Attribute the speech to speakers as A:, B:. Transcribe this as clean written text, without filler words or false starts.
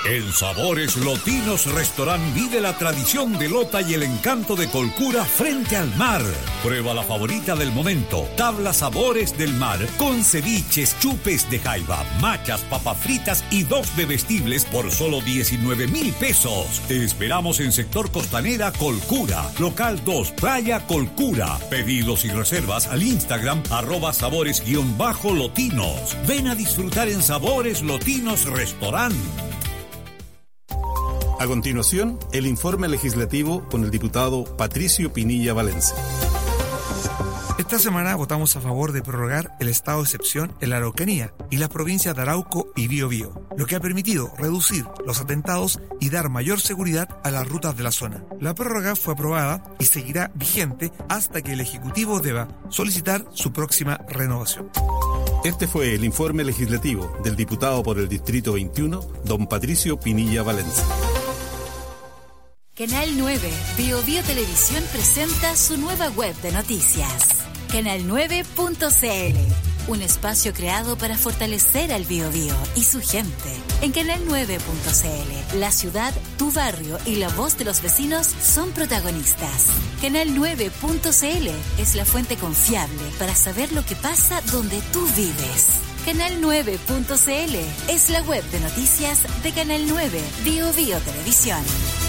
A: En Sabores Lotinos Restaurant vive la tradición de Lota y el encanto de Colcura frente al mar. Prueba la favorita del momento, tabla Sabores del Mar, con ceviches, chupes de jaiba, machas, papas fritas y 2 bebestibles por solo 19,000 pesos. Te esperamos en Sector Costanera Colcura, Local 2, Playa Colcura. Pedidos y reservas al Instagram @sabores_lotinos. Ven a disfrutar en Sabores Lotinos Restaurant.
B: A continuación, el informe legislativo con el diputado Patricio Pinilla Valencia.
C: Esta semana votamos a favor de prorrogar el estado de excepción en la Araucanía y las provincias de Arauco y Biobío, lo que ha permitido reducir los atentados y dar mayor seguridad a las rutas de la zona. La prórroga fue aprobada y seguirá vigente hasta que el Ejecutivo deba solicitar su próxima renovación.
B: Este fue el informe legislativo del diputado por el Distrito 21, don Patricio Pinilla Valencia.
D: Canal 9, Biobío Televisión presenta su nueva web de noticias. Canal9.cl, un espacio creado para fortalecer al Biobío y su gente. En Canal9.cl, la ciudad, tu barrio y la voz de los vecinos son protagonistas. Canal9.cl es la fuente confiable para saber lo que pasa donde tú vives. Canal9.cl es la web de noticias de Canal 9, Biobío Televisión.